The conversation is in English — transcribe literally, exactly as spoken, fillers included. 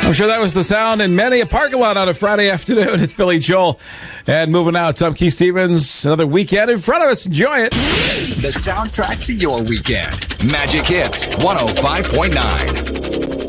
I'm sure that was the sound in many a parking lot on a Friday afternoon. It's Billy Joel. And moving out, I'm Keith Stevens. Another weekend in front of us. Enjoy it. The soundtrack to your weekend. Magic Hits one oh five point nine.